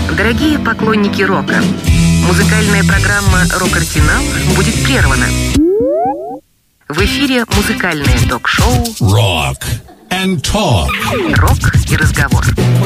Дорогие поклонники рока, музыкальная программа «Рок-Арсенал» будет прервана. В эфире музыкальное ток-шоу Rock and Talk. «Рок и разговор».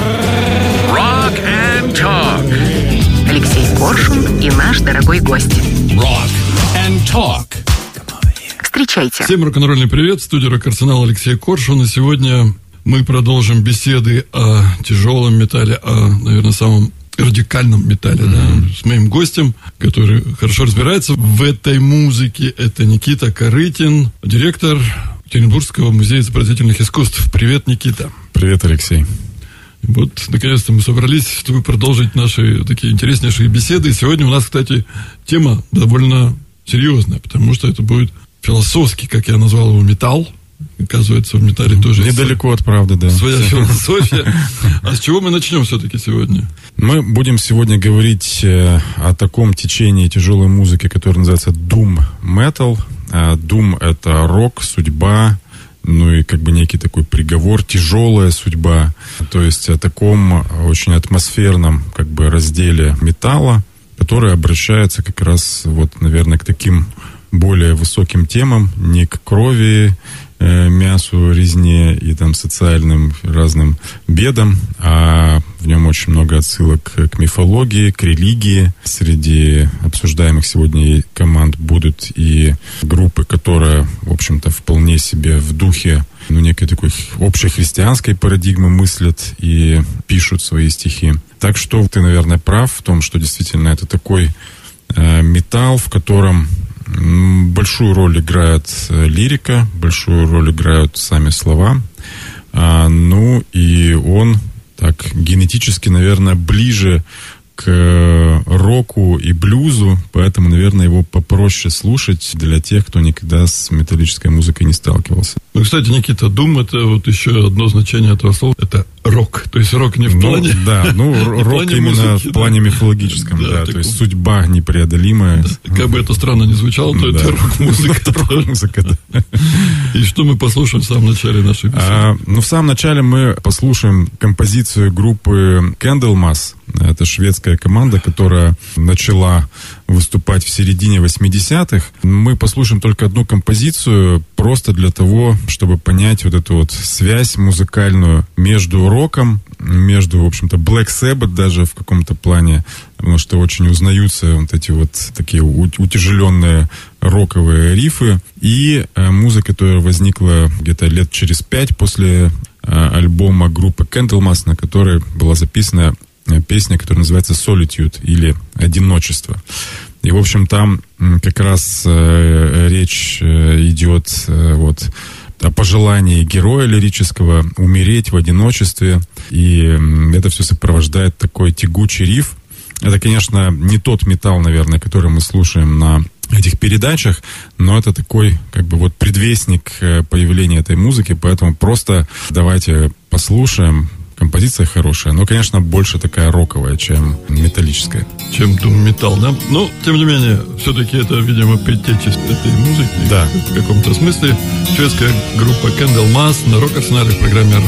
Rock and Talk. Алексей Коршун и наш дорогой гость. Rock and Talk. Встречайте. Всем рок-н-ролльный привет. В студии «Рок-Арсенал» Алексей Коршун. И сегодня мы продолжим беседы о тяжелом металле, о, наверное, самом радикальном металле, да, с моим гостем, который хорошо разбирается в этой музыке. Это Никита Корытин, директор Екатеринбургского музея изобразительных искусств. Привет, Никита. Привет, Алексей. Вот, наконец-то мы собрались, чтобы продолжить наши такие интереснейшие беседы. И сегодня у нас, кстати, тема довольно серьезная, потому что это будет философский, как я назвал его, металл. Оказывается, в металле тоже недалеко от правды, да. Своя философия. А с чего мы начнем все-таки сегодня? Мы будем сегодня говорить о таком течении тяжелой музыки, которое называется Doom Metal. Doom — это рок, судьба, ну и как бы некий такой приговор, тяжелая судьба. То есть о таком очень атмосферном как бы разделе металла, который обращается как раз вот, наверное, к таким более высоким темам, не к крови, мясу, резне и там социальным разным бедам, а в нем очень много отсылок к мифологии, к религии. Среди обсуждаемых сегодня команд будут и группы, которые, в общем-то, вполне себе в духе некой такой общехристианской парадигмы мыслят и пишут свои стихи. Так что ты, наверное, прав в том, что действительно это такой металл, в котором большую роль играет лирика, большую роль играют сами слова. Ну и он так генетически, наверное, ближе к року и блюзу, поэтому, наверное, его попроще слушать для тех, кто никогда с металлической музыкой не сталкивался. Ну, кстати, Никита, Doom — это вот еще одно значение этого слова. Это рок. То есть рок не в плане... Да, рок именно в плане мифологическом, да. То есть судьба непреодолимая. Как бы это странно ни звучало, то это рок-музыка. Рок-музыка, да. И что мы послушаем в самом начале нашей беседы? В самом начале мы послушаем композицию группы Candlemass. Это шведская команда, которая начала выступать в середине 80-х. Мы послушаем только одну композицию, просто для того, чтобы понять вот эту вот связь музыкальную между роком, между, в общем-то, Black Sabbath даже в каком-то плане, потому что очень узнаются вот эти вот такие утяжеленные роковые рифы, и музыка, которая возникла где-то лет через 5 после альбома группы Candlemass, на которой была записана песня, которая называется Solitude или «Одиночество». И, в общем, там как раз речь идет вот о пожелании героя лирического умереть в одиночестве. И это все сопровождает такой тягучий риф. Это, конечно, не тот металл, наверное, который мы слушаем на этих передачах, но это такой, как бы, вот предвестник появления этой музыки, поэтому просто давайте послушаем. Композиция хорошая, но, конечно, больше такая роковая, чем металлическая. Чем Doom-металл, да? Но, тем не менее, все-таки это, видимо, предтеча этой музыки. Да. В каком-то смысле. Шведская группа Candlemass на Рок-Арсенале в программе